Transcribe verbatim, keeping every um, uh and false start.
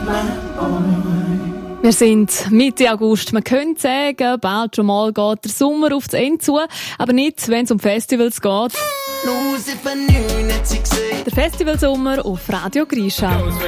Wir sind Mitte August. Man könnte sagen, bald schon mal geht der Sommer aufs Ende zu, aber nicht, wenn es um Festivals geht. Der Festivalsommer auf Radio Grisha.